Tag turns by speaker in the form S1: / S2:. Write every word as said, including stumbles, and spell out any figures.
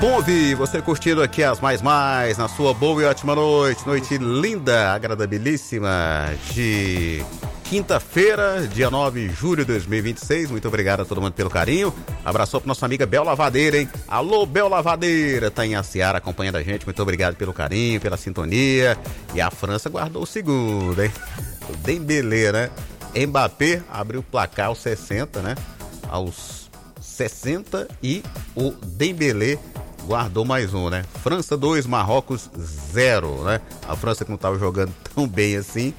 S1: Convi, você curtindo aqui as mais mais na sua boa e ótima noite, noite linda, agradabilíssima de quinta-feira, dia nove de julho de dois mil e vinte e seis. Muito obrigado a todo mundo pelo carinho. Abraço para nossa amiga Bel Lavadeira, hein? Alô, Bel Lavadeira, tá em Aciara acompanhando a gente. Muito obrigado pelo carinho, pela sintonia. E a França guardou o segundo, hein? O Dembélé, né? Mbappé abriu o placar aos sessenta, né? Aos sessenta e o Dembélé guardou mais um, né? França dois, Marrocos zero, né? A França que não estava jogando tão bem assim,